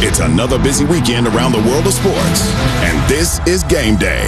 It's another busy weekend around the world of sports, and this is Game Day.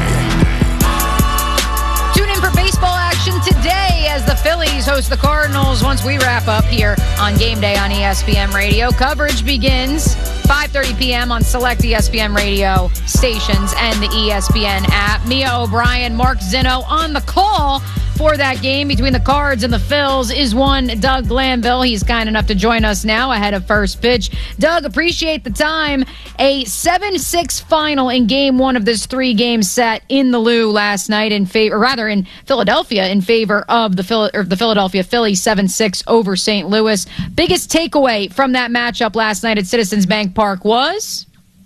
Tune in for baseball action today as the Phillies host the Cardinals once we wrap up here on Game Day on ESPN Radio. Coverage begins 5:30 p.m. on select ESPN Radio stations and the ESPN app. Mia O'Brien, Mark Zinno on the call for that game between the Cards and the Phils is one Doug Glanville. He's kind enough to join us now ahead of first pitch. Doug, appreciate the time. A 7-6 final in game one of this three-game set in the Lou last night in Philadelphia in favor of the Philadelphia Phillies, 7-6 over St. Louis. Biggest takeaway from that matchup last night at Citizens Bank Park was?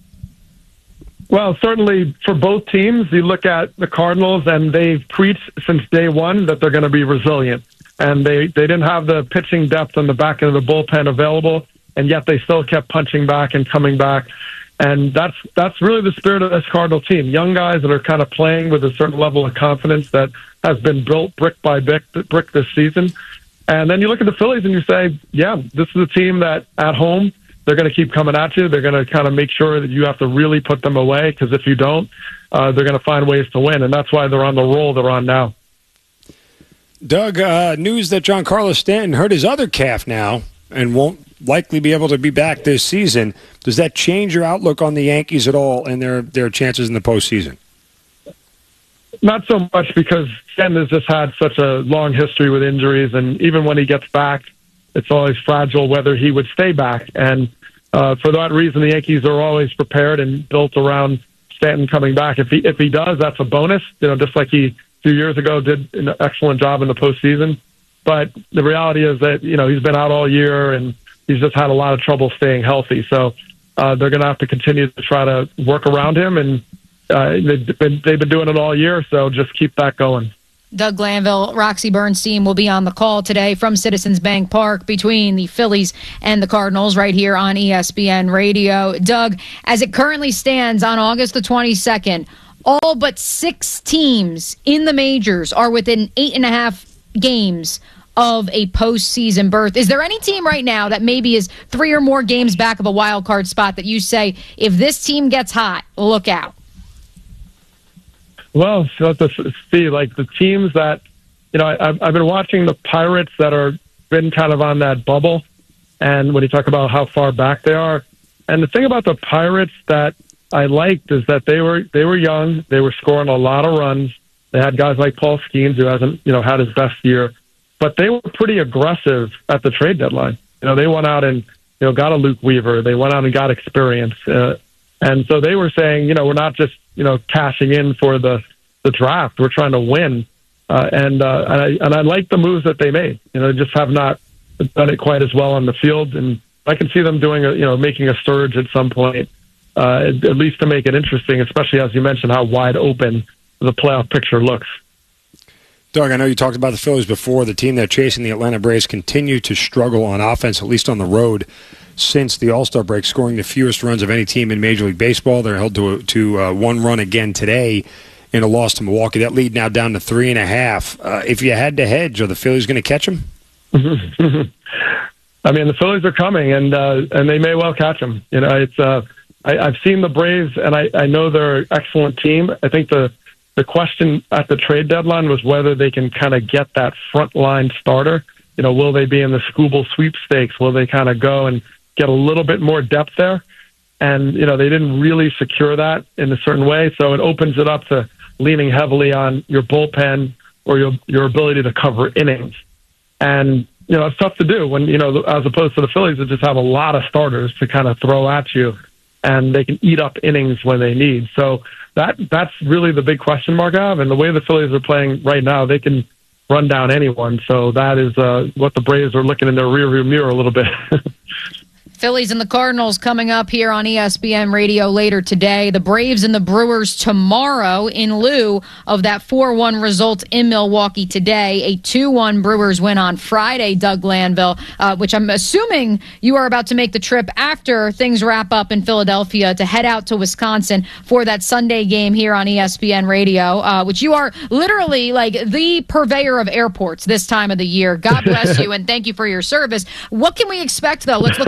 Well, certainly for both teams, you look at the Cardinals, and they've preached since day one that they're going to be resilient. And they didn't have the pitching depth on the back end of the bullpen available, and yet they still kept punching back and coming back. And that's really the spirit of this Cardinal team. Young guys that are kind of playing with a certain level of confidence that has been built brick by brick this season. And then you look at the Phillies and you say, yeah, this is a team that at home, they're going to keep coming at you. They're going to kind of make sure that you have to really put them away, because if you don't, they're going to find ways to win, and that's why they're on the roll they're on now. Doug, news that Giancarlo Stanton hurt his other calf now and won't likely be able to be back this season. Does that change your outlook on the Yankees at all and their chances in the postseason? Not so much, because Stanton has just had such a long history with injuries, and even when he gets back, it's always fragile whether he would stay back. And for that reason, the Yankees are always prepared and built around Stanton coming back. If he does, that's a bonus, just like he a few years ago did an excellent job in the postseason. But the reality is that, he's been out all year and he's just had a lot of trouble staying healthy. So they're going to have to continue to try to work around him. And they've been doing it all year. So just keep that going. Doug Glanville, Roxy Bernstein will be on the call today from Citizens Bank Park between the Phillies and the Cardinals right here on ESPN Radio. Doug, as it currently stands on August the 22nd, all but 6 teams in the majors are within 8.5 games of a postseason berth. Is there any team right now that maybe is 3 or more games back of a wild card spot that you say, if this team gets hot, look out? Well, so let's see, like the teams that, I've been watching the Pirates that are been kind of on that bubble. And when you talk about how far back they are, and the thing about the Pirates that I liked is that they were young. They were scoring a lot of runs. They had guys like Paul Skeens, who hasn't, had his best year, but they were pretty aggressive at the trade deadline. They went out and, got a Luke Weaver. They went out and got experience. And so they were saying, we're not just, cashing in for the draft. We're trying to win. And I like the moves that they made. They just have not done it quite as well on the field. And I can see them doing making a surge at some point, at least to make it interesting, especially as you mentioned how wide open the playoff picture looks. Doug, I know you talked about the Phillies before. The team they're chasing, the Atlanta Braves, continue to struggle on offense, at least on the road, since the All-Star break, scoring the fewest runs of any team in Major League Baseball. They're held to 1 run again today in a loss to Milwaukee. That lead now down to 3.5. If you had to hedge, are the Phillies going to catch them? I mean, the Phillies are coming, and they may well catch them. I've seen the Braves, and I know they're an excellent team. I think the question at the trade deadline was whether they can kind of get that frontline starter. Will they be in the Scooble sweepstakes? Will they kind of go and get a little bit more depth there? And, they didn't really secure that in a certain way. So it opens it up to leaning heavily on your bullpen or your ability to cover innings. And, it's tough to do when, as opposed to the Phillies that just have a lot of starters to kind of throw at you, and they can eat up innings when they need. So that's really the big question mark I have. And the way the Phillies are playing right now, they can run down anyone. So that is what the Braves are looking in their rearview mirror a little bit. Phillies and the Cardinals coming up here on ESPN Radio later today. The Braves and the Brewers tomorrow in lieu of that 4-1 result in Milwaukee today. A 2-1 Brewers win on Friday, Doug Glanville, which I'm assuming you are about to make the trip after things wrap up in Philadelphia to head out to Wisconsin for that Sunday game here on ESPN Radio, which you are literally like the purveyor of airports this time of the year. God bless you and thank you for your service. What can we expect, though? Let's look ahead to tomorrow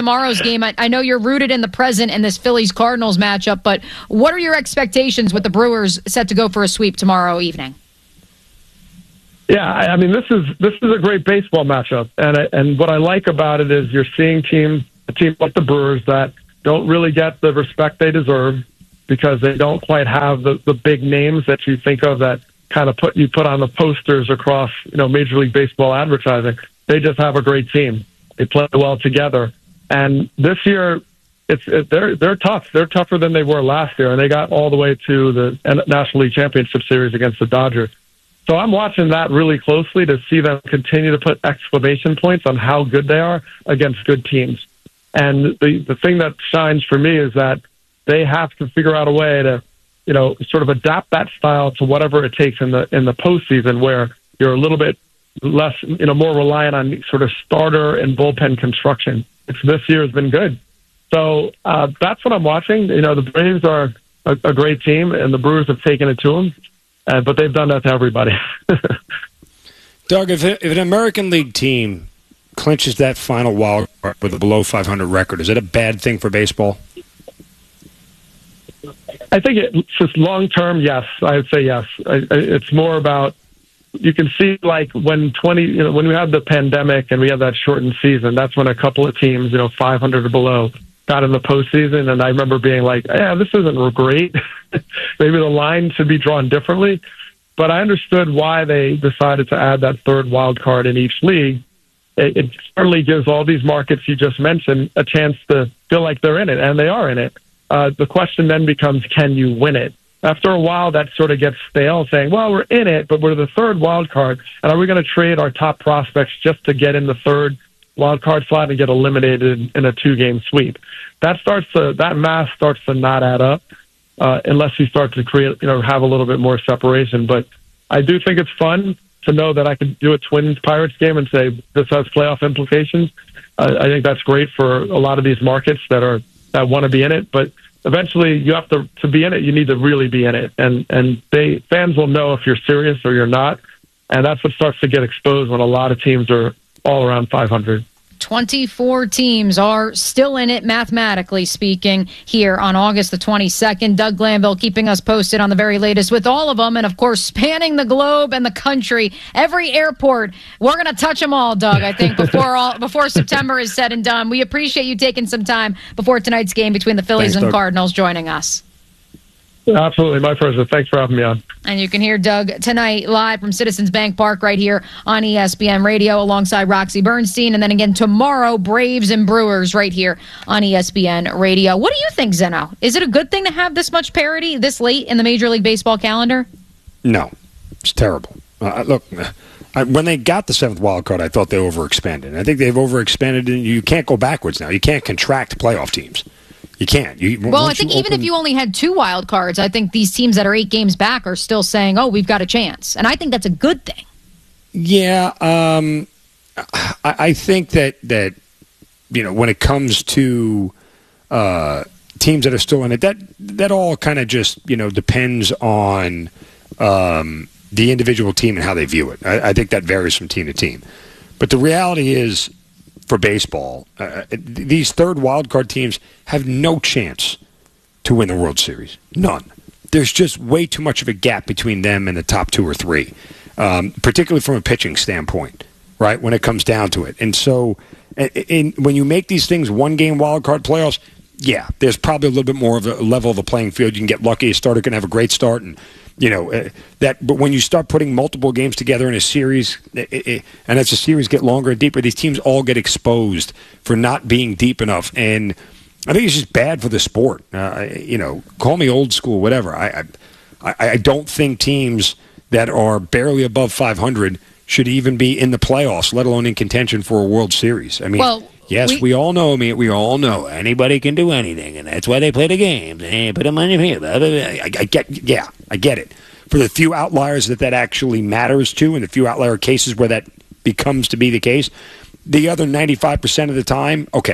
tomorrow's game. I know you're rooted in the present in this Phillies-Cardinals matchup, but what are your expectations with the Brewers set to go for a sweep tomorrow evening? Yeah, I mean, this is a great baseball matchup, and what I like about it is you're seeing a team like the Brewers that don't really get the respect they deserve because they don't quite have the big names that you think of that kind of put on the posters across Major League Baseball advertising. They just have a great team. They play well together, and this year they're tough. They're tougher than they were last year, and they got all the way to the National League Championship Series against the Dodgers. So I'm watching that really closely to see them continue to put exclamation points on how good they are against good teams. And the thing that shines for me is that they have to figure out a way to, sort of adapt that style to whatever it takes in the postseason, where you're a little bit less, more reliant on sort of starter and bullpen construction. This year has been good. So that's what I'm watching. The Braves are a great team, and the Brewers have taken it to them. But they've done that to everybody. Doug, if an American League team clinches that final wild card with a below 500 record, is it a bad thing for baseball? I think it's just long term, yes. I would say yes. It's more about, you can see like when we had the pandemic and we had that shortened season, that's when a couple of teams, 500 or below, got in the postseason, and I remember being like, yeah, this isn't great. Maybe the line should be drawn differently. But I understood why they decided to add that third wild card in each league. It certainly gives all these markets you just mentioned a chance to feel like they're in it, and they are in it. The question then becomes, can you win it? After a while, that sort of gets stale, saying, well, we're in it, but we're the third wild card, and are we going to trade our top prospects just to get in the third wild card slot and get eliminated in a 2-game sweep? That math starts to not add up unless you start to create, have a little bit more separation. But I do think it's fun to know that I could do a Twins-Pirates game and say this has playoff implications. I think that's great for a lot of these markets that want to be in it. But eventually, you have to be in it. You need to really be in it, and fans will know if you're serious or you're not. And that's what starts to get exposed when a lot of teams are all around 500. 24 teams are still in it, mathematically speaking, here on August the 22nd. Doug Glanville keeping us posted on the very latest with all of them, and, of course, spanning the globe and the country. Every airport, we're going to touch them all, Doug, I think, before September is said and done. We appreciate you taking some time before tonight's game between the Phillies and Cardinals joining us. Absolutely. My pleasure. Thanks for having me on. And you can hear Doug tonight live from Citizens Bank Park right here on ESPN Radio alongside Roxy Bernstein. And then again tomorrow, Braves and Brewers right here on ESPN Radio. What do you think, Zeno? Is it a good thing to have this much parity this late in the Major League Baseball calendar? No. It's terrible. Look, when they got the 7th wild card, I thought they overexpanded. I think they've overexpanded, and you can't go backwards now. You can't contract playoff teams. You can't. I think even if you only had 2 wild cards, I think these teams that are 8 games back are still saying, oh, we've got a chance. And I think that's a good thing. Yeah. I think that when it comes to teams that are still in it, that all kind of just, depends on the individual team and how they view it. I think that varies from team to team. But the reality is, for baseball, these third wildcard teams have no chance to win the World Series. None. There's just way too much of a gap between them and the top 2 or 3, particularly from a pitching standpoint, right, when it comes down to it. And so when you make these things one-game wildcard playoffs, yeah, there's probably a little bit more of a level of the playing field. You can get lucky. A starter can have a great start, and but when you start putting multiple games together in a series, and as the series get longer and deeper, these teams all get exposed for not being deep enough. And I think it's just bad for the sport. Call me old school, whatever. I don't think teams that are barely above 500 should even be in the playoffs, let alone in contention for a World Series. I mean, yes, we all know. We all know anybody can do anything, and that's why they play the games. Hey, put them on your field. I get it. For the few outliers that actually matters to, and the few outlier cases where that becomes to be the case, the other 95% of the time, okay,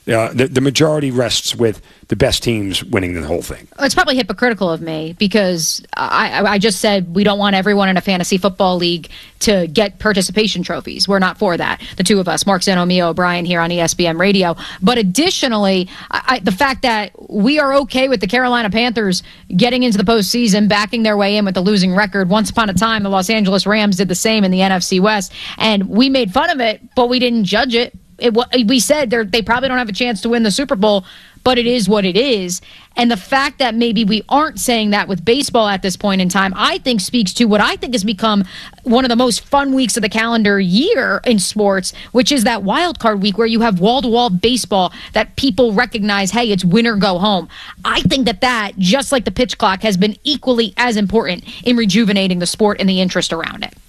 the majority rests with the best teams winning the whole thing. It's probably hypocritical of me because I just said we don't want everyone in a fantasy football league to get participation trophies. We're not for that. The two of us, Mark Zanomio, Brian here on ESPN Radio. But additionally, the fact that we are okay with the Carolina Panthers getting into the postseason, backing their way in with the losing record. Once upon a time, the Los Angeles Rams did the same in the NFC West, and we made fun of it, but we didn't judge it. We said they probably don't have a chance to win the Super Bowl, but it is what it is. And the fact that maybe we aren't saying that with baseball at this point in time, I think speaks to what I think has become one of the most fun weeks of the calendar year in sports, which is that wild card week where you have wall-to-wall baseball that people recognize, hey, it's win or go home. I think that, just like the pitch clock, has been equally as important in rejuvenating the sport and the interest around it.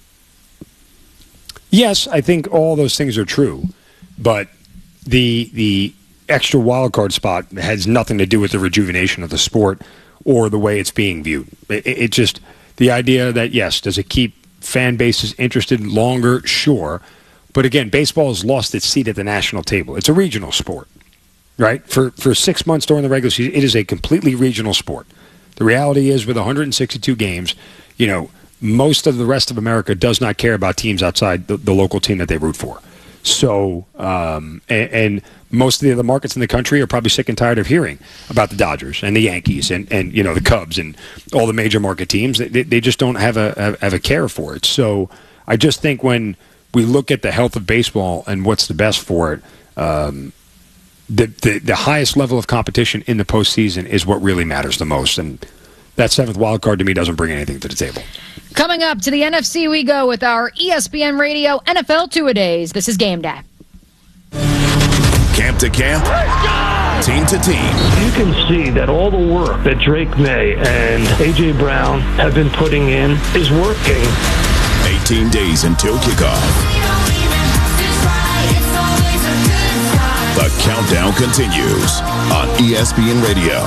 Yes, I think all those things are true. But the extra wild card spot has nothing to do with the rejuvenation of the sport or the way it's being viewed. It just, the idea that, yes, does it keep fan bases interested longer? Sure. But again, baseball has lost its seat at the national table. It's a regional sport, right? For 6 months during the regular season, it is a completely regional sport. The reality is with 162 games, most of the rest of America does not care about teams outside the local team that they root for. So, and most of the other markets in the country are probably sick and tired of hearing about the Dodgers and the Yankees and the Cubs and all the major market teams. They just don't have a care for it. So I just think when we look at the health of baseball and what's the best for it, the highest level of competition in the postseason is what really matters the most. And that seventh wild card to me doesn't bring anything to the table. Coming up to the NFC we go with our ESPN Radio NFL Two-A-Days. This is Game Day. Camp to camp, team to team. You can see that all the work that Drake May and A.J. Brown have been putting in is working. 18 days until kickoff. The countdown continues on ESPN Radio.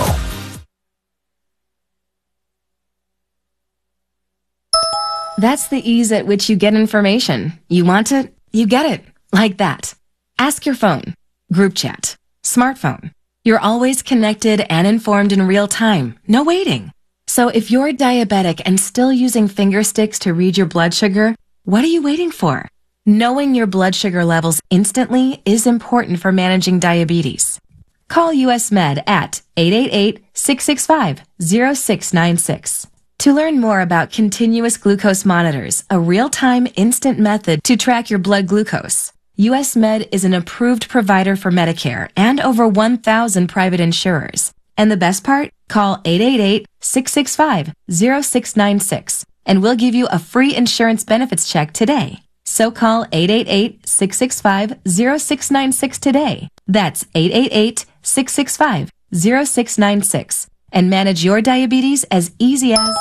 That's the ease at which you get information. You want it, you get it. Like that. Ask your phone. Group chat. Smartphone. You're always connected and informed in real time. No waiting. So if you're diabetic and still using finger sticks to read your blood sugar, what are you waiting for? Knowing your blood sugar levels instantly is important for managing diabetes. Call US Med at 888-665-0696. To learn more about continuous glucose monitors, a real-time instant method to track your blood glucose, US Med is an approved provider for Medicare and over 1,000 private insurers. And the best part? Call 888-665-0696 and we'll give you a free insurance benefits check today. So call 888-665-0696 today. That's 888-665-0696. And manage your diabetes as easy as...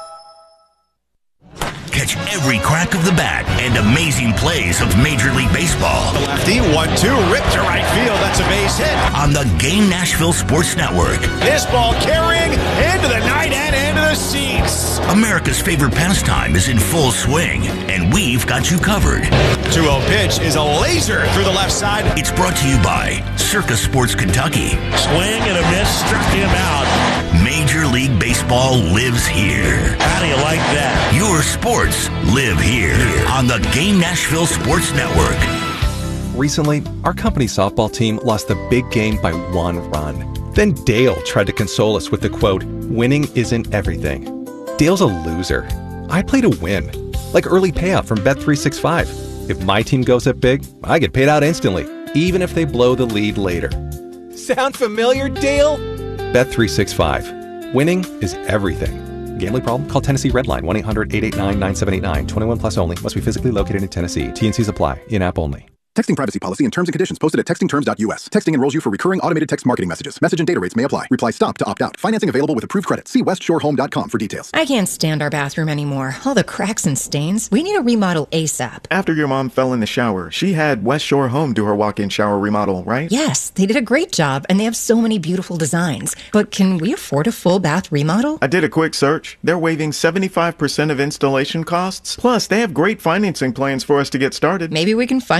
Catch every crack of the bat and amazing plays of Major League Baseball. The lefty, 1-2, ripped to right field. That's a base hit. On the Game Nashville Sports Network. This ball carrying into the night and into the seats. America's favorite pastime is in full swing, and we've got you covered. 2-0 pitch is a laser through the left side. It's brought to you by Circus Sports Kentucky. Swing and a miss, struck him out. Major League Baseball lives here. How do you like that? Your sports live here on the Game Nashville Sports Network. Recently, our company softball team lost the big game by 1 run. Then Dale tried to console us with the quote, "Winning isn't everything." Dale's a loser. I play to win, like early payout from Bet365. If my team goes up big, I get paid out instantly, even if they blow the lead later. Sound familiar, Dale? Bet365. Winning is everything. Gambling problem? Call Tennessee Redline 1-800-889-9789. 21 plus only. Must be physically located in Tennessee. T&Cs apply. In-app only. Texting privacy policy and terms and conditions posted at textingterms.us. Texting enrolls you for recurring automated text marketing messages. Message and data rates may apply. Reply STOP to opt out. Financing available with approved credit. See westshorehome.com for details. I can't stand our bathroom anymore. All the cracks and stains. We need a remodel ASAP. After your mom fell in the shower, she had West Shore Home do her walk-in shower remodel, right? Yes, they did a great job, and they have so many beautiful designs. But can we afford a full bath remodel? I did a quick search. They're waiving 75% of installation costs. Plus, they have great financing plans for us to get started. Maybe we can finally do our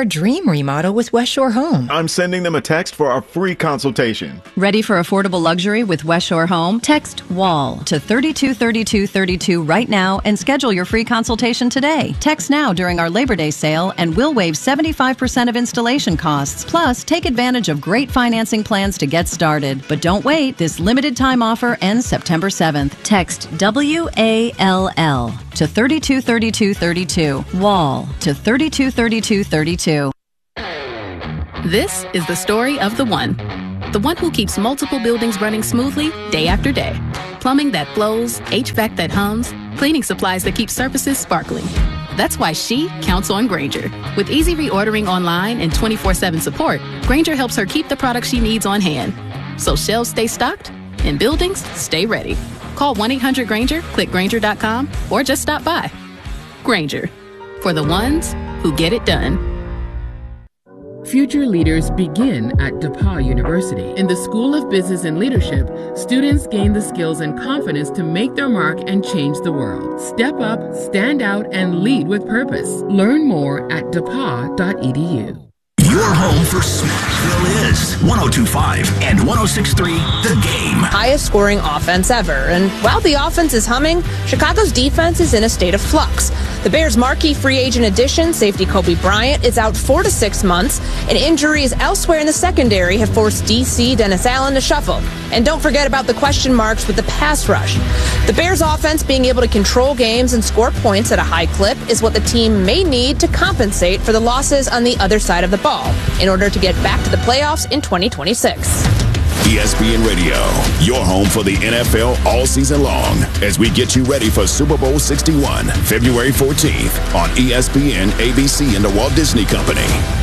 dream remodel with West Shore Home. I'm sending them a text for our free consultation. Ready for affordable luxury with West Shore Home? Text WALL to 323232 right now and schedule your free consultation today. Text now during our Labor Day sale and we'll waive 75% of installation costs. Plus, take advantage of great financing plans to get started. But don't wait. This limited time offer ends September 7th. Text WALL to 323232. WALL to 323232. This is the story of the one who keeps multiple buildings running smoothly day after day. Plumbing that flows, HVAC that hums, cleaning supplies that keep surfaces sparkling. That's why she counts on Grainger. With easy reordering online and 24/7 support, Grainger helps her keep the products she needs on hand. So shelves stay stocked and buildings stay ready. Call 1-800-GRAINGER, click Grainger.com, or just stop by. Grainger, for the ones who get it done. Future leaders begin at DePauw University. In the School of Business and Leadership, students gain the skills and confidence to make their mark and change the world. Step up, stand out, and lead with purpose. Learn more at depaw.edu. Your home for Smashville is 102.5 and 106.3 The Game. Highest scoring offense ever. And while the offense is humming, Chicago's defense is in a state of flux. The Bears' marquee free agent addition, safety Kobe Bryant, is out 4 to 6 months, and injuries elsewhere in the secondary have forced DC Dennis Allen to shuffle. And don't forget about the question marks with the pass rush. The Bears' offense being able to control games and score points at a high clip is what the team may need to compensate for the losses on the other side of the ball in order to get back to the playoffs in 2026. ESPN Radio, your home for the NFL all season long, as we get you ready for Super Bowl 61, February 14th on ESPN, ABC, and the Walt Disney Company.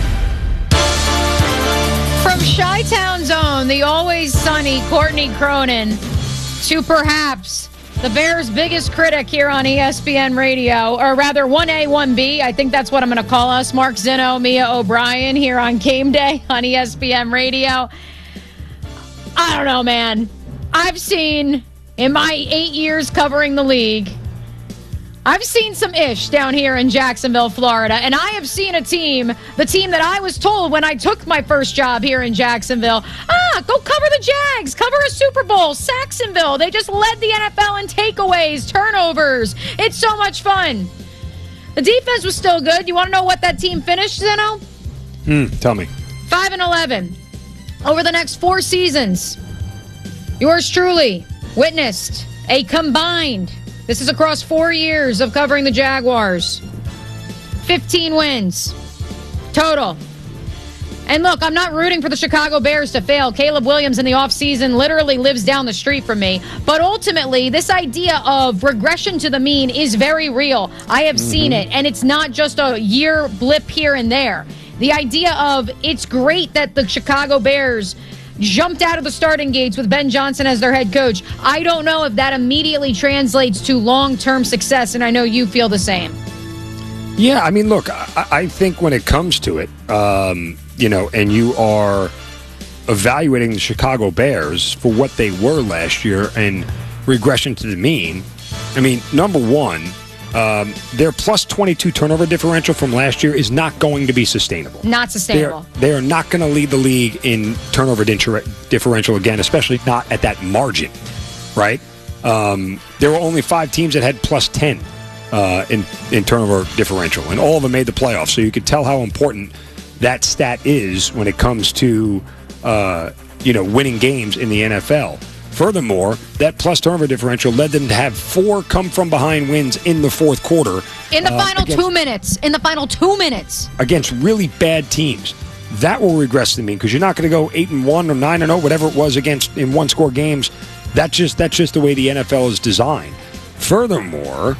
From Chi-Town Zone, the always sunny Courtney Cronin, to perhaps the Bears' biggest critic here on ESPN Radio, or rather 1A, 1B. I think that's what I'm going to call us. Mark Zinno, Mia O'Brien here on Game Day on ESPN Radio. I don't know, man. I've seen, in my 8 years covering the league, I've seen some ish down here in Jacksonville, Florida, and I have seen a team, the team that I was told when I took my first job here in Jacksonville, go cover the Jags, cover a Super Bowl, Saxonville. They just led the NFL in takeaways, turnovers. It's so much fun. The defense was still good. You want to know what that team finished, Zeno? Tell me. 5-11. Over the next 4 seasons, yours truly witnessed a combined, this is across 4 years of covering the Jaguars, 15 wins total. And look, I'm not rooting for the Chicago Bears to fail. Caleb Williams in the offseason literally lives down the street from me. But ultimately, this idea of regression to the mean is very real. I have seen it, and it's not just a year blip here and there. The idea of it's great that the Chicago Bears jumped out of the starting gates with Ben Johnson as their head coach. I don't know if that immediately translates to long-term success, and I know you feel the same. Yeah, I mean, look, I think when it comes to it, and you are evaluating the Chicago Bears for what they were last year and regression to the mean, I mean, number one, their plus 22 turnover differential from last year is not going to be sustainable. Not sustainable. They are not going to lead the league in turnover differential again, especially not at that margin, right? There were only 5 teams that had plus 10 in turnover differential, and all of them made the playoffs. So you could tell how important that stat is when it comes to winning games in the NFL. Furthermore, that plus turnover differential led them to have 4 come-from-behind wins in the fourth quarter. In the final 2 minutes. In the final 2 minutes. Against really bad teams. That will regress to the mean because you're not going to go 8-1 or 9-0, whatever it was against in one-score games. That's just the way the NFL is designed. Furthermore,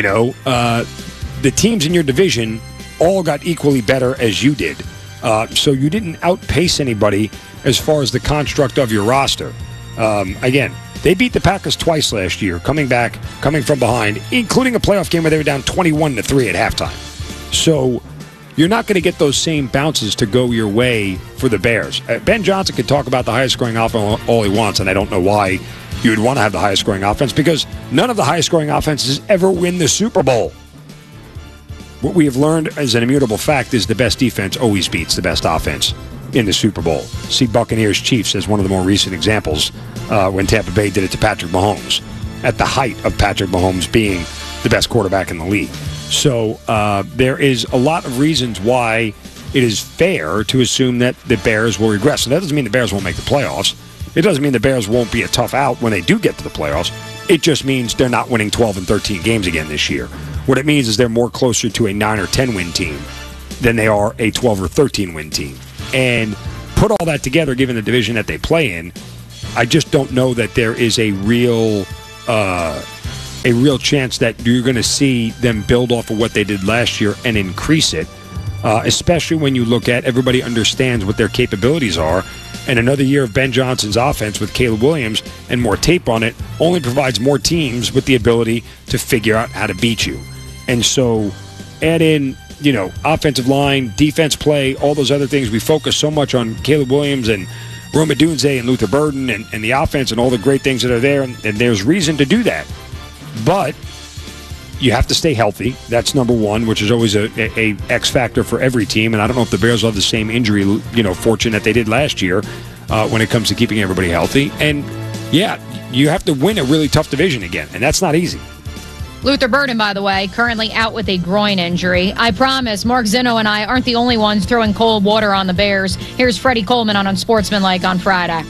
the teams in your division all got equally better as you did. So you didn't outpace anybody as far as the construct of your roster. Again, they beat the Packers twice last year, coming from behind, including a playoff game where they were down 21-3 at halftime. So you're not going to get those same bounces to go your way for the Bears. Ben Johnson could talk about the highest scoring offense all he wants, and I don't know why you would want to have the highest scoring offense because none of the highest scoring offenses ever win the Super Bowl. what we have learned as an immutable fact is the best defense always beats the best offense in the Super Bowl. See Buccaneers Chiefs as one of the more recent examples when Tampa Bay did it to Patrick Mahomes at the height of Patrick Mahomes being the best quarterback in the league. So there is a lot of reasons why it is fair to assume that the Bears will regress. And that doesn't mean the Bears won't make the playoffs. It doesn't mean the Bears won't be a tough out when they do get to the playoffs. It just means they're not winning 12 and 13 games again this year. What it means is they're more closer to a 9 or 10 win team than they are a 12 or 13 win team. And put all that together, given the division that they play in, I just don't know that there is a real chance that you're going to see them build off of what they did last year and increase it. Especially when you look at everybody understands what their capabilities are, and another year of Ben Johnson's offense with Caleb Williams and more tape on it only provides more teams with the ability to figure out how to beat you. And so add in, offensive line, defense play, all those other things. We focus so much on Caleb Williams and Rome Odunze and Luther Burden and the offense and all the great things that are there, and there's reason to do that. But you have to stay healthy. That's number one, which is always a X factor for every team. And I don't know if the Bears will have the same injury, fortune that they did last year when it comes to keeping everybody healthy. And yeah, you have to win a really tough division again, and that's not easy. Luther Burden, by the way, currently out with a groin injury. I promise Mark Zinno and I aren't the only ones throwing cold water on the Bears. Here's Freddie Coleman on Unsportsmanlike on Friday.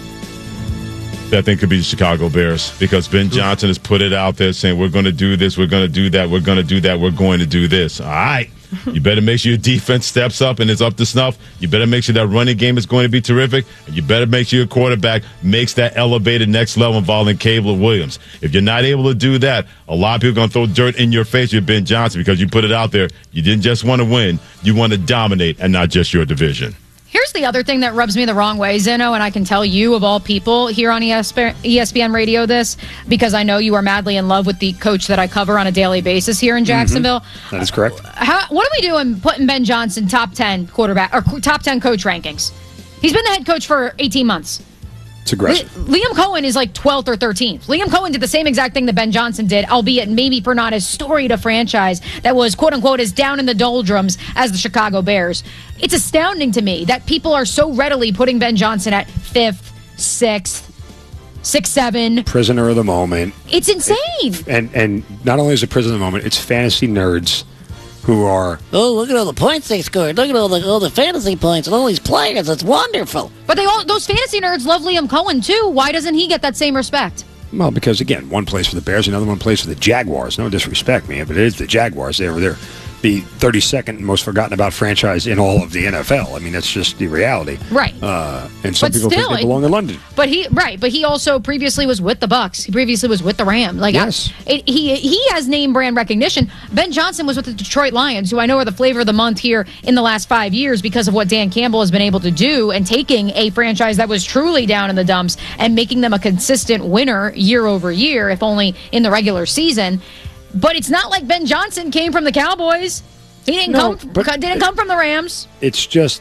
I think could be the Chicago Bears, because Ben Johnson has put it out there saying, we're going to do this, we're going to do that, we're going to do that, we're going to do this. All right. You better make sure your defense steps up and is up to snuff. You better make sure that running game is going to be terrific. And you better make sure your quarterback makes that elevated next level involving Caleb Williams. If you're not able to do that, a lot of people are going to throw dirt in your face with Ben Johnson, because you put it out there. You didn't just want to win. You want to dominate, and not just your division. Here's the other thing that rubs me the wrong way, Zinno, and I can tell you, of all people, here on ESPN Radio this, because I know you are madly in love with the coach that I cover on a daily basis here in Jacksonville. Mm-hmm. That is correct. What are we doing putting Ben Johnson top 10 quarterback or top 10 coach rankings? He's been the head coach for 18 months. It's aggressive. Liam Cohen is like 12th or 13th. Liam Cohen did the same exact thing that Ben Johnson did, albeit maybe for not as storied a franchise that was, quote-unquote, as down in the doldrums as the Chicago Bears. It's astounding to me that people are so readily putting Ben Johnson at 5th, 6th, 6, 7. Prisoner of the moment. It's insane. And not only is it prisoner of the moment, it's fantasy nerds who are... Oh, look at all the points they scored. Look at all the fantasy points and all these players. It's wonderful. But those fantasy nerds love Liam Cohen, too. Why doesn't he get that same respect? Well, because, again, one plays for the Bears, another one plays for the Jaguars. No disrespect, man, but it is the Jaguars. They're the 32nd most forgotten about franchise in all of the NFL. I mean, that's just the reality. Right. And some people think they belong in London. But he also previously was with the Bucs. He previously was with the Rams. Yes. He has name brand recognition. Ben Johnson was with the Detroit Lions, who I know are the flavor of the month here in the last 5 years because of what Dan Campbell has been able to do and taking a franchise that was truly down in the dumps and making them a consistent winner year over year, if only in the regular season. But it's not like Ben Johnson came from the Cowboys. He didn't come from the Rams. It's just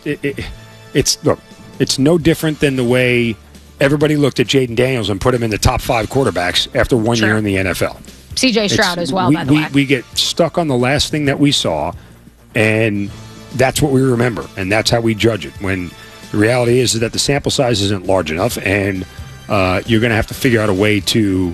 it's no different than the way everybody looked at Jaden Daniels and put him in the top 5 quarterbacks after one year in the NFL. C.J. Stroud as well, by the way. We get stuck on the last thing that we saw, and that's what we remember, and that's how we judge it. When the reality is that the sample size isn't large enough, and you're going to have to figure out a way to,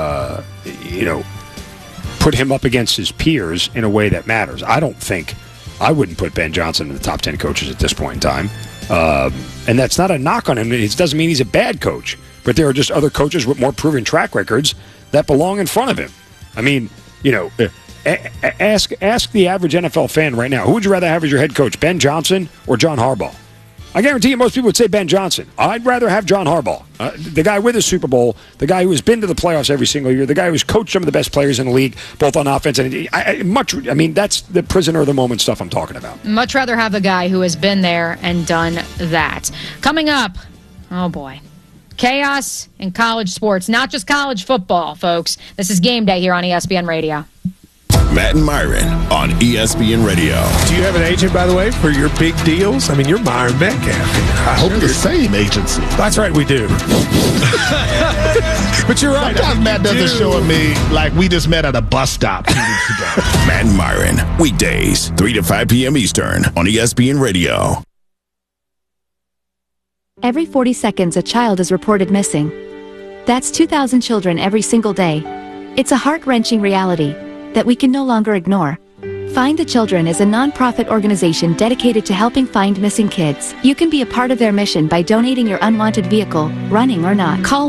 put him up against his peers in a way that matters. I wouldn't put Ben Johnson in the top 10 coaches at this point in time. And that's not a knock on him. It doesn't mean he's a bad coach. But there are just other coaches with more proven track records that belong in front of him. I mean, ask the average NFL fan right now, who would you rather have as your head coach, Ben Johnson or John Harbaugh? I guarantee you most people would say Ben Johnson. I'd rather have John Harbaugh, the guy with a Super Bowl, the guy who has been to the playoffs every single year, the guy who's coached some of the best players in the league, both on offense and that's the prisoner of the moment stuff I'm talking about. Much rather have the guy who has been there and done that. Coming up, oh boy, chaos in college sports, not just college football, folks. This is Game Day here on ESPN Radio. Matt and Myron on ESPN Radio. Do you have an agent, by the way, for your big deals? I mean, you're Myron Metcalf. I hope you're the same agency. That's right, we do. But you're right. Sometimes Matt doesn't show me like we just met at a bus stop 2 weeks ago. Matt and Myron, weekdays, 3 to 5 p.m. Eastern on ESPN Radio. Every 40 seconds, a child is reported missing. That's 2,000 children every single day. It's a heart-wrenching reality that we can no longer ignore. Find the Children is a non-profit organization dedicated to helping find missing kids. You can be a part of their mission by donating your unwanted vehicle, running or not. Call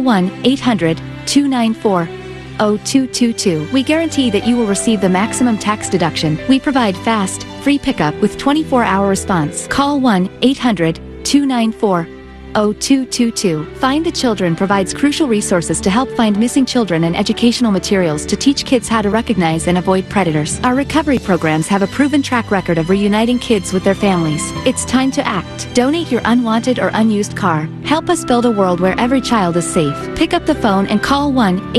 1-800-294-0222. We guarantee that you will receive the maximum tax deduction. We provide fast, free pickup with 24-hour response. Call 1-800-294-0222. Find the Children provides crucial resources to help find missing children and educational materials to teach kids how to recognize and avoid predators. Our recovery programs have a proven track record of reuniting kids with their families. It's time to act. Donate your unwanted or unused car. Help us build a world where every child is safe. Pick up the phone and call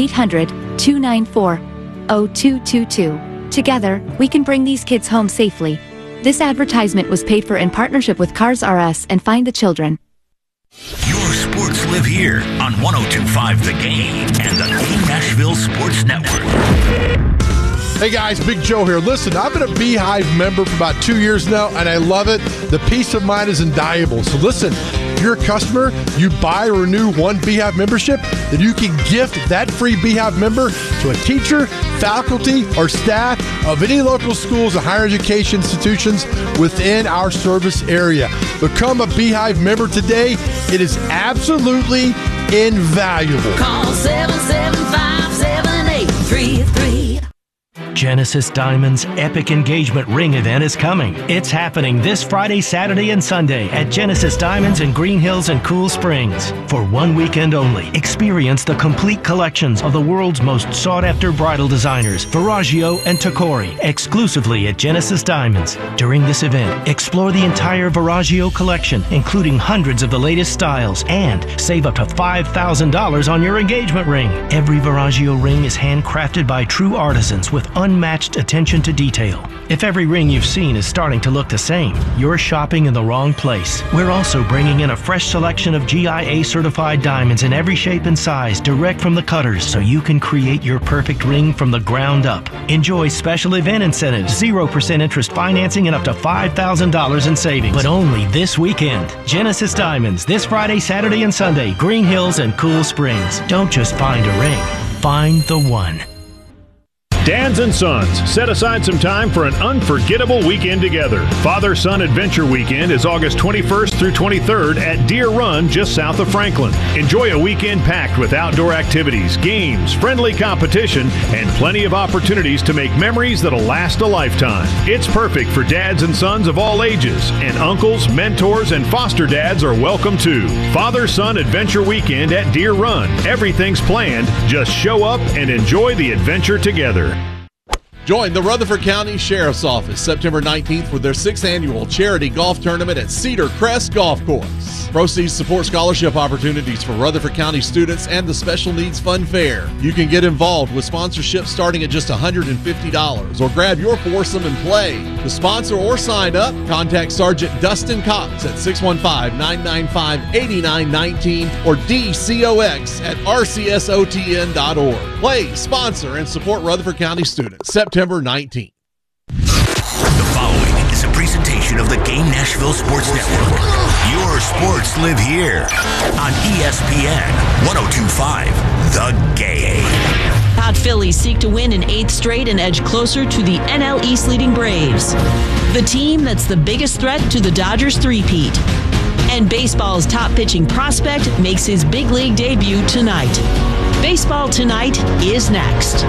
1-800-294-0222. Together, we can bring these kids home safely. This advertisement was paid for in partnership with Cars R Us and Find the Children. Your sports live here on 102.5 The Game and the Game Nashville Sports Network. Hey guys, Big Joe here. Listen, I've been a Beehive member for about 2 years now, and I love it. The peace of mind is invaluable. So listen, if you're a customer, you buy or renew one Beehive membership, then you can gift that free Beehive member to a teacher, faculty, or staff of any local schools and higher education institutions within our service area. Become a Beehive member today. It is absolutely invaluable. Call 775-7833. Genesis Diamonds' epic engagement ring event is coming. It's happening this Friday, Saturday, and Sunday at Genesis Diamonds in Green Hills and Cool Springs. For 1 weekend only, experience the complete collections of the world's most sought-after bridal designers, Verragio and Tacori, exclusively at Genesis Diamonds. During this event, explore the entire Verragio collection, including hundreds of the latest styles, and save up to $5,000 on your engagement ring. Every Verragio ring is handcrafted by true artisans with unmatched attention to detail. If every ring you've seen is starting to look the same, you're shopping in the wrong place. We're also bringing in a fresh selection of GIA certified diamonds in every shape and size direct from the cutters, so you can create your perfect ring from the ground up. Enjoy special event incentives, 0% interest financing, and up to $5,000 in savings. But only this weekend. Genesis Diamonds, this Friday, Saturday, and Sunday, Green Hills and Cool Springs. Don't just find a ring, find the one. Dads and Sons, set aside some time for an unforgettable weekend together. Father-Son Adventure Weekend is August 21st through 23rd at Deer Run, just south of Franklin. Enjoy a weekend packed with outdoor activities, games, friendly competition, and plenty of opportunities to make memories that'll last a lifetime. It's perfect for dads and sons of all ages, and uncles, mentors, and foster dads are welcome too. Father-Son Adventure Weekend at Deer Run. Everything's planned. Just show up and enjoy the adventure together. Join the Rutherford County Sheriff's Office September 19th for their 6th annual charity golf tournament at Cedar Crest Golf Course. Proceeds support scholarship opportunities for Rutherford County students and the Special Needs Fun Fair. You can get involved with sponsorship starting at just $150 or grab your foursome and play. To sponsor or sign up, contact Sergeant Dustin Cox at 615-995-8919 or DCOX at rcsotn.org. Play, sponsor, and support Rutherford County students. September 19th. The following is a presentation of the Game Nashville Sports Network. Your sports live here on ESPN 102.5 The Game. Hot Phillies seek to win an 8th straight and edge closer to the NL East leading Braves, the team that's the biggest threat to the Dodgers three-peat. And baseball's top pitching prospect makes his big league debut tonight. Baseball Tonight is next.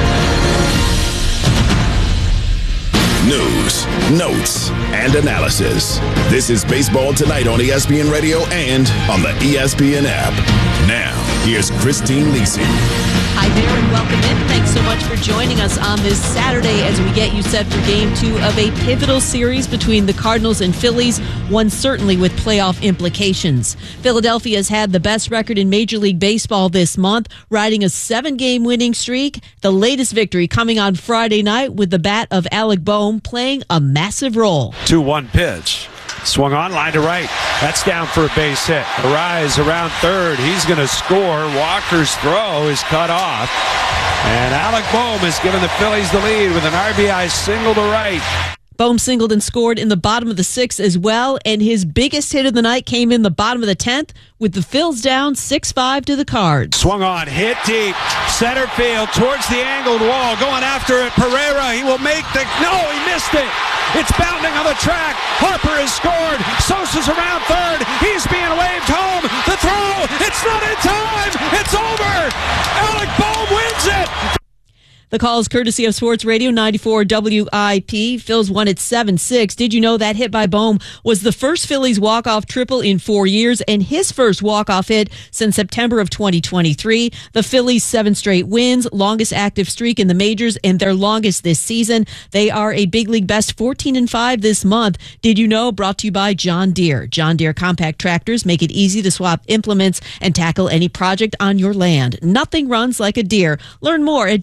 News, notes, and analysis. This is Baseball Tonight on ESPN Radio and on the ESPN app. Now, here's Christine Lisi. Hi there and welcome in. Thanks so much for joining us on this Saturday as we get you set for Game 2 of a pivotal series between the Cardinals and Phillies, one certainly with playoff implications. Philadelphia has had the best record in Major League Baseball this month, riding a 7-game winning streak. The latest victory coming on Friday night with the bat of Alec Bohm playing a massive role. 2-1 pitch. Swung on, line to right. That's down for a base hit. Arise around third. He's going to score. Walker's throw is cut off. And Alec Bohm has given the Phillies the lead with an RBI single to right. Bohm singled and scored in the bottom of the 6th as well, and his biggest hit of the night came in the bottom of the 10th with the Phils down 6-5 to the Cards. Swung on, hit deep, center field towards the angled wall, going after it. Pereira, he will make the... No, he missed it. It's bounding on the track. Harper has scored. Sosa's around third. He's being waved home. The throw, it's not in time. It's over. Alec Bohm wins it. The call is courtesy of Sports Radio 94 WIP. Phils won at 7-6. Did you know that hit by Bohm was the first Phillies walk-off triple in 4 years and his first walk-off hit since September of 2023? The Phillies' 7 straight wins, longest active streak in the majors, and their longest this season. They are a big league best 14-5 this month. Did you know? Brought to you by John Deere. John Deere compact tractors make it easy to swap implements and tackle any project on your land. Nothing runs like a Deere. Learn more at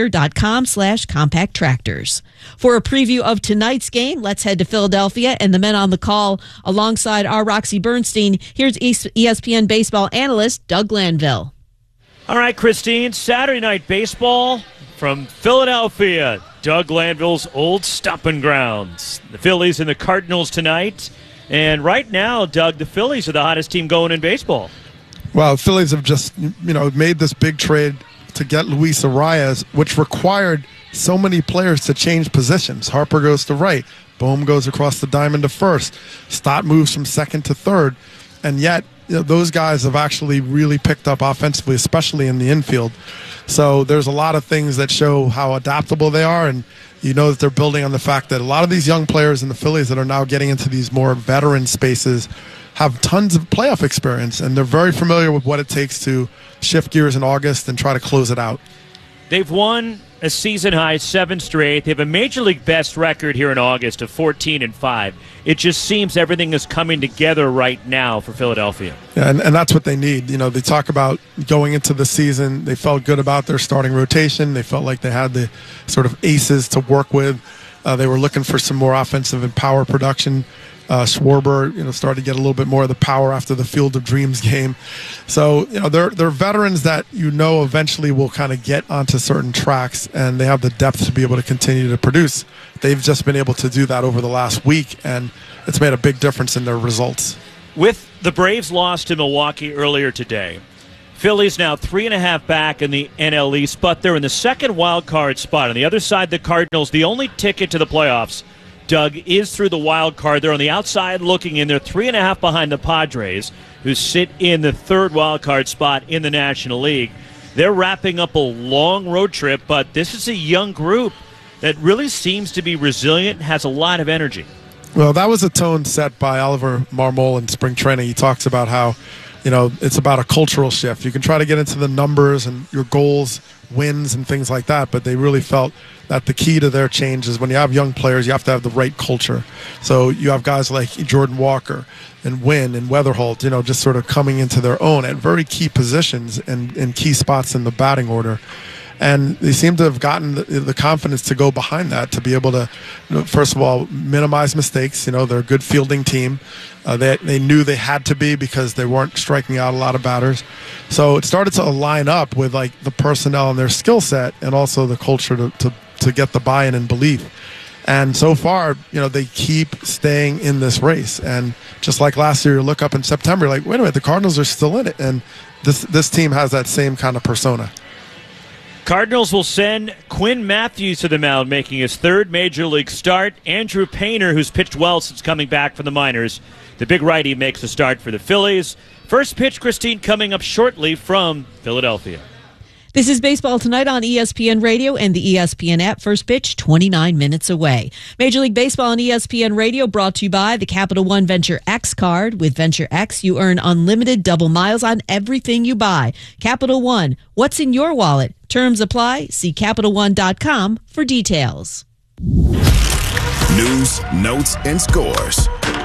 johndeere.com/compact tractors. For a preview of tonight's game, let's head to Philadelphia and the men on the call alongside our Roxy Bernstein. Here's ESPN baseball analyst Doug Glanville. All right, Christine, Saturday night baseball from Philadelphia, Doug Glanville's old stomping grounds. The Phillies and the Cardinals tonight. And right now, Doug, the Phillies are the hottest team going in baseball. Well, the Phillies have just, made this big trade to get Luis Arias, which required so many players to change positions. Harper goes to right. Bohm goes across the diamond to first. Stott moves from second to third. And yet, those guys have actually really picked up offensively, especially in the infield. So there's a lot of things that show how adaptable they are, and that they're building on the fact that a lot of these young players in the Phillies that are now getting into these more veteran spaces have tons of playoff experience, and they're very familiar with what it takes to shift gears in August and try to close it out. They've won a season-high 7 straight. They have a Major League best record here in August of 14-5. It just seems everything is coming together right now for Philadelphia. Yeah, and that's what they need. They talk about going into the season, they felt good about their starting rotation. They felt like they had the sort of aces to work with. They were looking for some more offensive and power production. Schwarber, started to get a little bit more of the power after the Field of Dreams game. So, they're veterans that eventually will kind of get onto certain tracks, and they have the depth to be able to continue to produce. They've just been able to do that over the last week, and it's made a big difference in their results. With the Braves loss to Milwaukee earlier today, Phillies now 3.5 back in the NL East, but they're in the second wild card spot. On the other side, the Cardinals, the only ticket to the playoffs, Doug, is through the wild card. They're on the outside looking in. They're 3.5 behind the Padres, who sit in the third wild card spot in the National League. They're wrapping up a long road trip, but this is a young group that really seems to be resilient, has a lot of energy. Well, that was a tone set by Oliver Marmol in spring training. He talks about how, it's about a cultural shift. You can try to get into the numbers and your goals, wins, and things like that, but they really felt that the key to their change is when you have young players, you have to have the right culture. So you have guys like Jordan Walker and Wynn and Weatherholt, just sort of coming into their own at very key positions and in key spots in the batting order. And they seem to have gotten the confidence to go behind that, to be able to, first of all, minimize mistakes. They're a good fielding team. They knew they had to be because they weren't striking out a lot of batters. So it started to line up with like the personnel and their skill set, and also the culture to get the buy-in and belief. And so far, they keep staying in this race. And just like last year, you look up in September, like, wait a minute, the Cardinals are still in it. And this team has that same kind of persona. Cardinals will send Quinn Matthews to the mound, making his third Major League start. Andrew Painter, who's pitched well since coming back from the minors, the big righty, makes a start for the Phillies. First pitch, Christine, coming up shortly from Philadelphia. This is Baseball Tonight on ESPN Radio and the ESPN app. First pitch, 29 minutes away. Major League Baseball on ESPN Radio brought to you by the Capital One Venture X card. With Venture X, you earn unlimited double miles on everything you buy. Capital One, what's in your wallet? Terms apply. See CapitalOne.com for details. News, notes, and scores.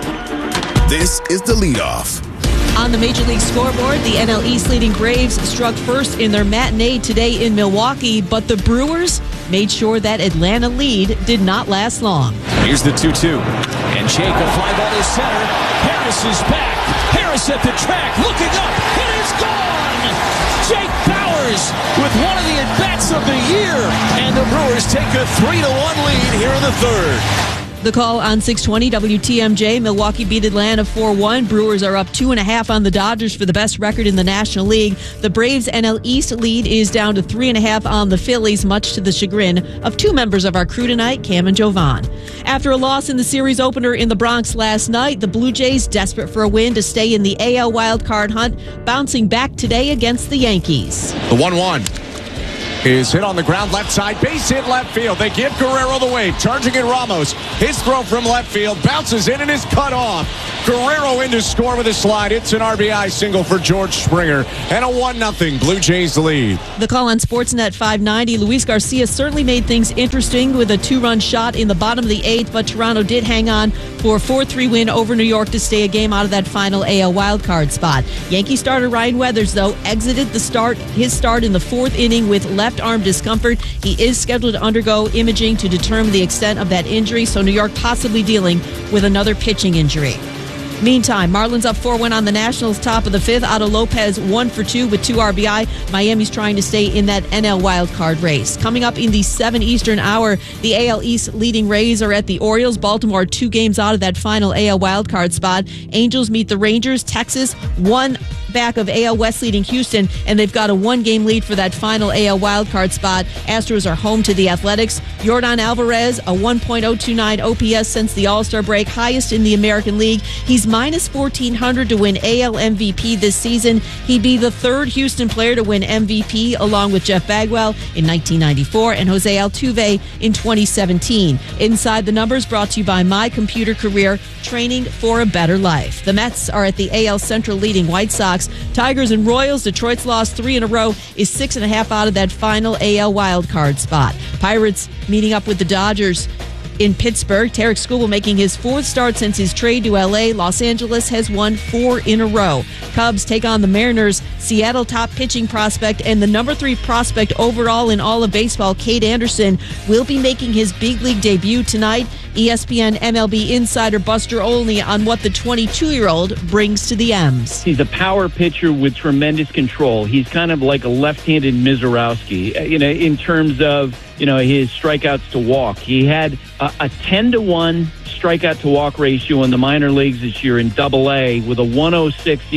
This is the leadoff. On the Major League scoreboard, the NL East leading Braves struck first in their matinee today in Milwaukee, but the Brewers made sure that Atlanta lead did not last long. Here's the 2-2. And Jake, a fly ball to center. Harris is back. Harris at the track, looking up. It is gone! Jake Bauers with one of the at-bats of the year. And the Brewers take a 3-1 lead here in the third. The call on 620 WTMJ. Milwaukee beat Atlanta 4-1. Brewers are up 2.5 on the Dodgers for the best record in the National League. The Braves' NL East lead is down to 3.5 on the Phillies, much to the chagrin of two members of our crew tonight, Cam and Jovan. After a loss in the series opener in the Bronx last night, the Blue Jays, desperate for a win to stay in the AL wildcard hunt, bouncing back today against the Yankees. The 1-1. Is hit on the ground, left side, base hit left field. They give Guerrero the wave, charging in Ramos. His throw from left field, bounces in and is cut off. Guerrero in to score with a slide. It's an RBI single for George Springer. And a 1-0 Blue Jays lead. The call on Sportsnet 590. Luis Garcia certainly made things interesting with a 2-run shot in the bottom of the 8th, but Toronto did hang on for a 4-3 win over New York to stay a game out of that final AL wildcard spot. Yankee starter Ryan Weathers, though, exited his start in the 4th inning with left arm discomfort. He is scheduled to undergo imaging to determine the extent of that injury, so New York possibly dealing with another pitching injury. Meantime, Marlins up 4-1 on the Nationals, top of the 5th. Otto Lopez 1 for 2 with 2 RBI. Miami's trying to stay in that NL wildcard race. Coming up in the 7 Eastern hour, the AL East leading Rays are at the Orioles. Baltimore 2 games out of that final AL wildcard spot. Angels meet the Rangers. Texas 1 back of AL West leading Houston, and they've got a 1-game lead for that final AL wildcard spot. Astros are home to the Athletics. Yordan Alvarez, a 1.029 OPS since the All-Star break, highest in the American League. He's minus 1,400 to win AL MVP this season. He'd be the 3rd Houston player to win MVP, along with Jeff Bagwell in 1994 and Jose Altuve in 2017. Inside the Numbers brought to you by My Computer Career, training for a better life. The Mets are at the AL Central leading White Sox. Tigers and Royals. Detroit's lost 3 in a row, is 6.5 out of that final AL wildcard spot. Pirates meeting up with the Dodgers in Pittsburgh. Tarek Skubal making his 4th start since his trade to L.A. Los Angeles has won 4 in a row. Cubs take on the Mariners. Seattle top pitching prospect and the number 3 prospect overall in all of baseball, Cade Anderson, will be making his big league debut tonight. ESPN MLB insider Buster Olney on what the 22-year-old brings to the M's. He's a power pitcher with tremendous control. He's kind of like a left-handed Mizorowski, in terms of, his strikeouts to walk. He had a 10-to-1 strikeout to walk ratio in the minor leagues this year in Double-A with a 1.06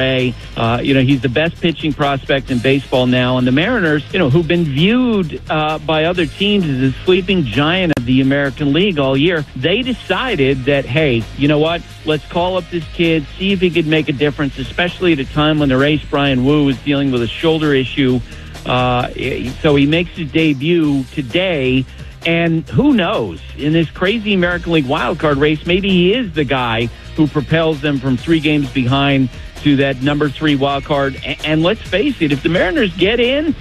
ERA. He's the best pitching prospect in baseball now. And the Mariners, who've been viewed by other teams as a sleeping giant of the American League all year, they decided that, hey, you know what? Let's call up this kid, see if he could make a difference, especially at a time when their ace, Brian Wu, is dealing with a shoulder issue. So he makes his debut today. And who knows, in this crazy American League wildcard race, maybe he is the guy who propels them from 3 games behind to that number 3 wildcard. And let's face it, if the Mariners get in,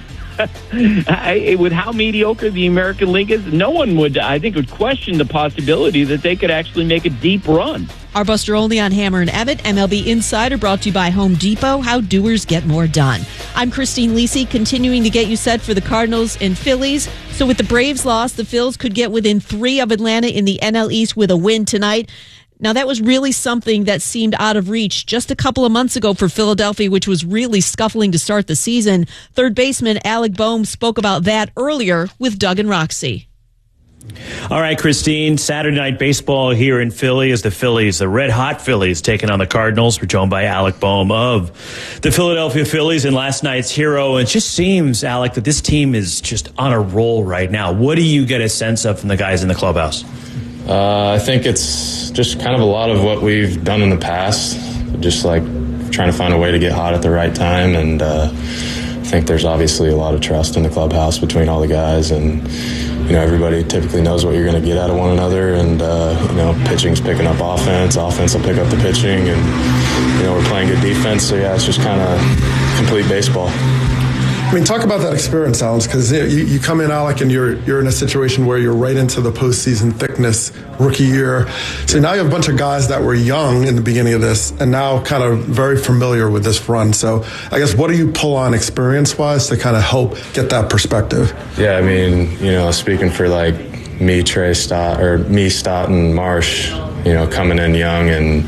with how mediocre the American League is, no one would question the possibility that they could actually make a deep run. Our Buster Olney on Hammer and Abbott, MLB Insider, brought to you by Home Depot. How doers get more done. I'm Christine Lisi, continuing to get you set for the Cardinals and Phillies. So with the Braves loss, the Phils could get within 3 of Atlanta in the NL East with a win tonight. Now, that was really something that seemed out of reach just a couple of months ago for Philadelphia, which was really scuffling to start the season. Third baseman Alec Bohm spoke about that earlier with Doug and Roxy. All right, Christine, Saturday Night Baseball here in Philly as the red-hot Phillies, taking on the Cardinals. We're joined by Alec Bohm of the Philadelphia Phillies and last night's hero. And it just seems, Alec, that this team is just on a roll right now. What do you get a sense of from the guys in the clubhouse? I think it's just kind of a lot of what we've done in the past, just like trying to find a way to get hot at the right time. And I think there's obviously a lot of trust in the clubhouse between all the guys, and everybody typically knows what you're going to get out of one another, and pitching's picking up offense will pick up the pitching, and we're playing good defense, so yeah, it's just kind of complete baseball. I mean, talk about that experience, Alex, because you come in, Alec, and you're in a situation where you're right into the postseason thickness, rookie year. So now you have a bunch of guys that were young in the beginning of this and now kind of very familiar with this run. So I guess what do you pull on experience-wise to kind of help get that perspective? Yeah, I mean, speaking for like me, Stott, and Marsh, coming in young and,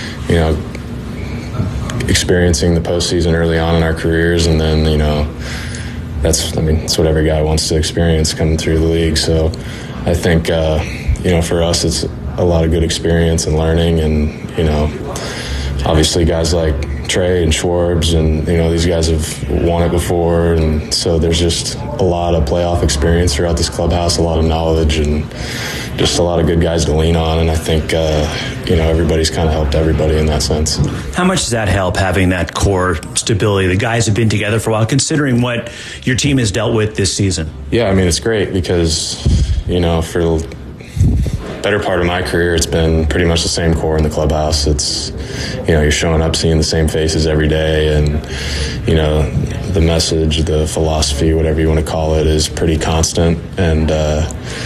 experiencing the postseason early on in our careers, and then that's what every guy wants to experience coming through the league. So I think for us it's a lot of good experience and learning, and obviously guys like Trey and Schwartz and these guys have won it before, and so there's just a lot of playoff experience throughout this clubhouse, a lot of knowledge, and just a lot of good guys to lean on, and I think everybody's kind of helped everybody in that sense. How much does that help, having that core stability? The guys have been together for a while, considering what your team has dealt with this season. Yeah, I mean, it's great because for the better part of my career, it's been pretty much the same core in the clubhouse. It's you're showing up, seeing the same faces every day, and the message, the philosophy, whatever you want to call it, is pretty constant, and